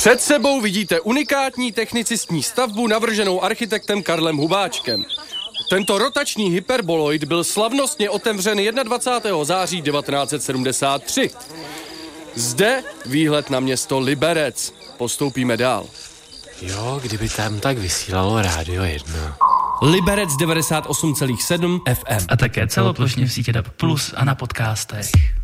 Před sebou vidíte unikátní technicistní stavbu navrženou architektem Karlem Hubáčkem. Tento rotační hyperboloid byl slavnostně otevřen 21. září 1973. Zde výhled na město Liberec. Postoupíme dál. Jo, kdyby tam tak vysílalo Rádio 1. Liberec 98,7 FM. A také celoplošně v sítě DAB+ a na podcastech.